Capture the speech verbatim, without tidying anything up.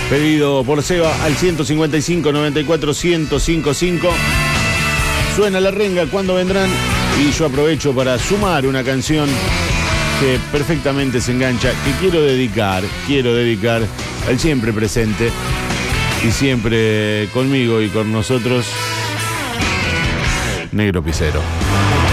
Pedido por Seba al ciento cincuenta y cinco, noventa y cuatro, ciento cincuenta y cinco. Suena la renga, ¿cuándo vendrán? Y yo aprovecho para sumar una canción que perfectamente se engancha, que quiero dedicar, quiero dedicar al siempre presente y siempre conmigo y con nosotros, Negro Picero.